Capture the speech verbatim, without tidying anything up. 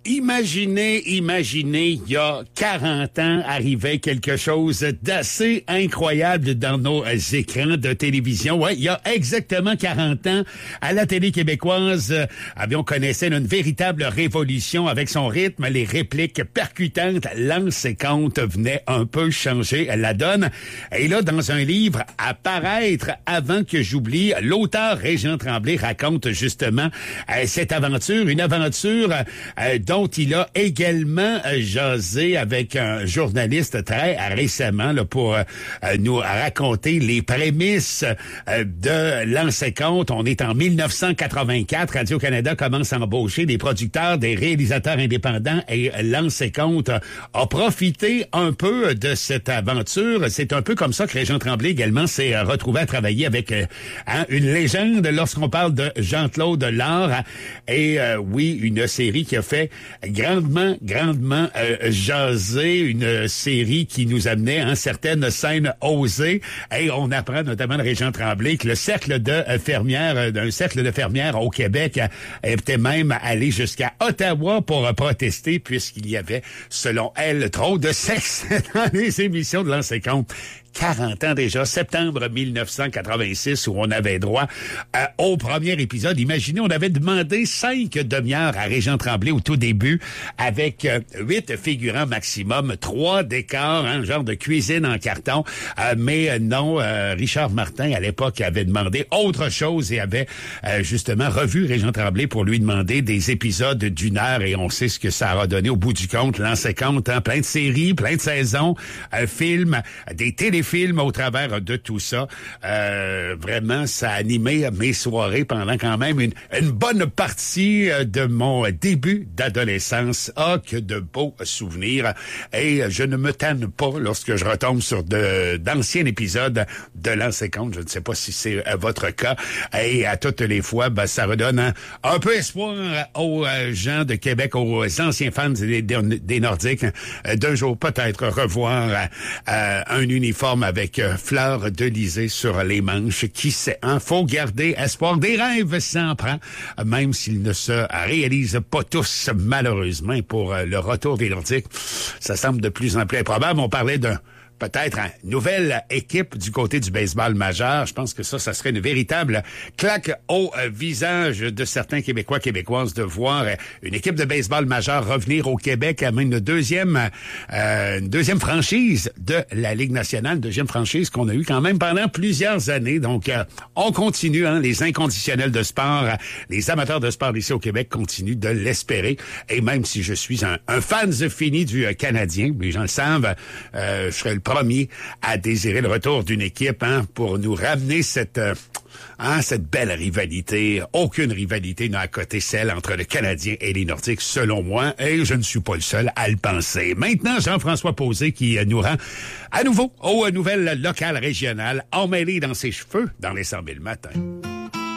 Imaginez, imaginez, il y a quarante ans, arrivait quelque chose d'assez incroyable dans nos écrans de télévision. Ouais, il y a exactement quarante ans, à la télé québécoise, euh, on connaissait une véritable révolution avec son rythme, les répliques percutantes. Lance et Compte venait un peu changer la donne. Et là, dans un livre à paraître avant que j'oublie, l'auteur Régent Tremblay raconte justement euh, cette aventure, une aventure euh, dont il a également euh, jasé avec un journaliste très récemment là, pour euh, nous raconter les prémices euh, de Lance et Compte. On est en dix-neuf cent quatre-vingt-quatre. Radio-Canada commence à embaucher des producteurs, des réalisateurs indépendants et Lance et Compte a profité un peu de cette aventure. C'est un peu comme ça que Régent Tremblay également s'est retrouvé à travailler avec euh, hein, une légende lorsqu'on parle de Jean-Claude Lard. Et euh, oui, une série qui a fait grandement, grandement euh, jaser, une série qui nous amenait hein, certaines scènes osées. Et on apprend notamment de Régent Tremblay que le cercle de euh, fermières, d'un cercle de fermières au Québec, euh, était même allé jusqu'à Ottawa pour euh, protester puisqu'il y avait, selon elle, trop de sexe dans les émissions de Lance et Compte. quarante ans déjà, septembre dix-neuf cent quatre-vingt-six, où on avait droit euh, au premier épisode. Imaginez, on avait demandé cinq demi-heures à Régent Tremblay au tout début, avec euh, huit figurants maximum, trois décors, un hein, genre de cuisine en carton. Euh, mais euh, non, euh, Richard Martin, à l'époque, avait demandé autre chose et avait euh, justement revu Régent Tremblay pour lui demander des épisodes d'une heure. Et on sait ce que ça a donné au bout du compte. Lance et Compte, hein, plein de séries, plein de saisons, euh, films, des téléfilms au travers de tout ça. Euh, vraiment, ça a animé mes soirées pendant quand même une, une bonne partie de mon début d'adolescence. Ah, que de beaux souvenirs. Et je ne me tanne pas lorsque je retombe sur de, d'anciens épisodes de Lance et Compte. Je ne sais pas si c'est votre cas. Et à toutes les fois, ben, ça redonne un, un peu espoir aux gens de Québec, aux anciens fans des, des, des Nordiques, d'un jour peut-être revoir euh, un uniforme avec euh, fleurs d'Elysée sur les manches. Qui sait, hein? Faut garder espoir. Des rêves s'en prend, même s'ils ne se réalisent pas tous, malheureusement. Et pour euh, le retour des Nordiques, ça semble de plus en plus improbable. On parlait d'un peut-être une nouvelle équipe du côté du baseball majeur. Je pense que ça, ça serait une véritable claque au euh, visage de certains Québécois, Québécoises de voir euh, une équipe de baseball majeur revenir au Québec à une deuxième, euh, une deuxième franchise de la Ligue nationale, deuxième franchise qu'on a eu quand même pendant plusieurs années. Donc, euh, on continue, hein, les inconditionnels de sport, euh, les amateurs de sport ici au Québec continuent de l'espérer. Et même si je suis un, un fan fini du euh, Canadien, les gens le savent, euh, je serais le premier à désirer le retour d'une équipe hein, pour nous ramener cette euh, hein, cette belle rivalité. Aucune rivalité n'a à côté celle entre le Canadien et les Nordiques, selon moi, et je ne suis pas le seul à le penser. Maintenant, Jean-François Posé qui euh, nous rend à nouveau aux nouvelles locales régionales emmêlées dans ses cheveux dans les cent mille matins.